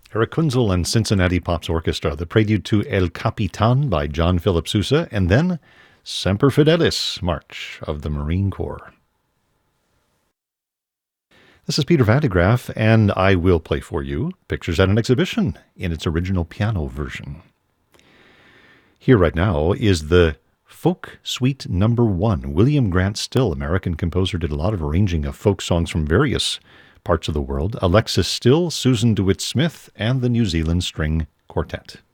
Eric Kunzel and Cincinnati Pops Orchestra, the prelude to El Capitan by John Philip Sousa, and then Semper Fidelis, March of the Marine Corps. This is Peter Van de Graaff, and I will play for you Pictures at an Exhibition in its original piano version. Here right now is the Folk Suite No. 1. William Grant Still, American composer, did a lot of arranging of folk songs from various parts of the world. Alexis Still, Susan DeWitt Smith, and the New Zealand String Quartet.